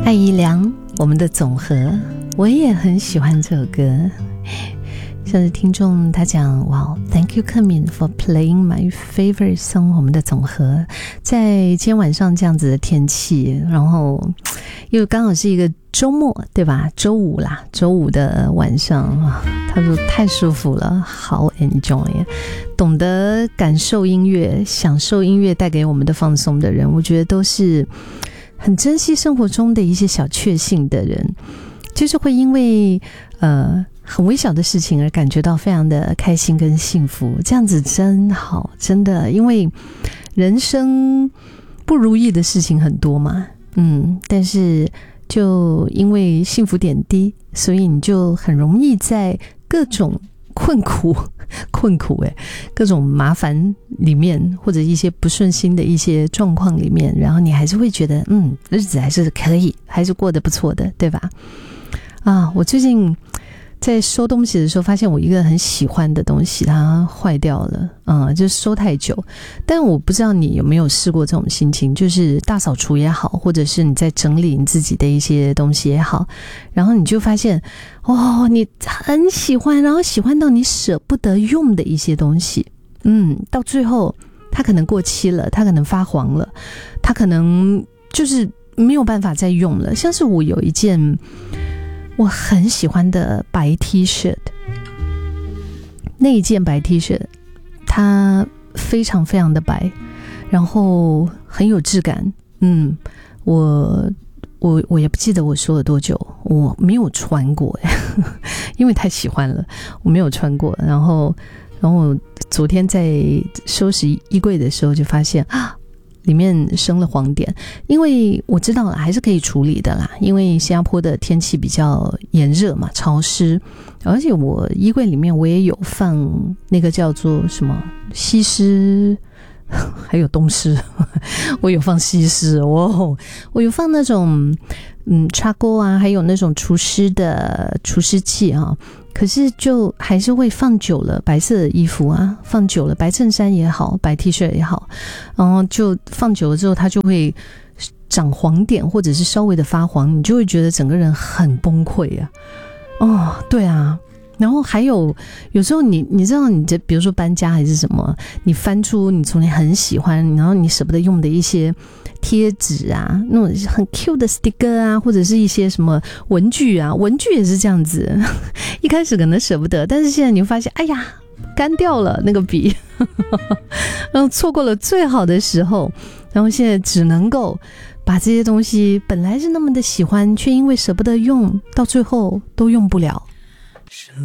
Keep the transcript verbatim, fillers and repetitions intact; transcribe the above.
艾怡良，我们的总和，我也很喜欢这首歌。像是听众他讲，哇 ，Thank you, Kemin, for playing my favorite song， 我们的总和。在今天晚上这样子的天气，然后又刚好是一个周末，对吧？周五啦，周五的晚上，他说太舒服了，好 enjoy。懂得感受音乐、享受音乐带给我们的放松的人，我觉得都是很珍惜生活中的一些小确幸的人，就是会因为呃。很微小的事情而感觉到非常的开心跟幸福，这样子真好，真的，因为人生不如意的事情很多嘛，嗯，但是就因为幸福点滴，所以你就很容易在各种困苦困苦诶，各种麻烦里面，或者一些不顺心的一些状况里面，然后你还是会觉得嗯，日子还是可以，还是过得不错的，对吧？啊，我最近在收东西的时候发现我一个很喜欢的东西它坏掉了，嗯，就是收太久。但我不知道你有没有试过这种心情，就是大扫除也好，或者是你在整理你自己的一些东西也好，然后你就发现哦，你很喜欢，然后喜欢到你舍不得用的一些东西，嗯，到最后它可能过期了，它可能发黄了，它可能就是没有办法再用了。像是我有一件我很喜欢的白 T 恤，那一件白 T 恤它非常非常的白，然后很有质感，嗯，我我我也不记得我说了多久，我没有穿过因为太喜欢了，我没有穿过。然后然后昨天在收拾衣柜的时候就发现啊，里面生了黄点，因为我知道了还是可以处理的啦，因为新加坡的天气比较炎热嘛，潮湿，而且我衣柜里面我也有放那个叫做什么西施，还有东施我有放西施哦，我有放那种嗯茶锅啊，还有那种除湿的除湿器啊，可是就还是会放久了，白色的衣服啊放久了，白衬衫也好，白 T 恤也好，然后就放久了之后它就会长黄点，或者是稍微的发黄，你就会觉得整个人很崩溃啊。哦，对啊，然后还有有时候你你知道你这比如说搬家还是什么，你翻出你从前很喜欢，然后你舍不得用的一些贴纸啊，那种很 cute 的 sticker 啊，或者是一些什么文具啊，文具也是这样子一开始可能舍不得，但是现在你会发现哎呀干掉了那个笔然后错过了最好的时候，然后现在只能够把这些东西本来是那么的喜欢，却因为舍不得用，到最后都用不了。 是